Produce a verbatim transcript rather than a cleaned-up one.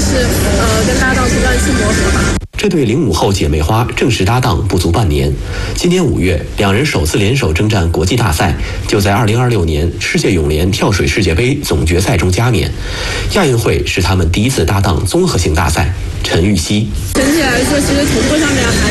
是呃跟搭档不断去磨合吧。 这对零五后姐妹花正式搭档不足半年，今年五月，两人首次联手征战国际大赛，就在二零二六年世界泳联跳水世界杯总决赛中加冕。亚运会是他们第一次搭档综合性大赛。陈芋汐， 整体来说，其实同步上面还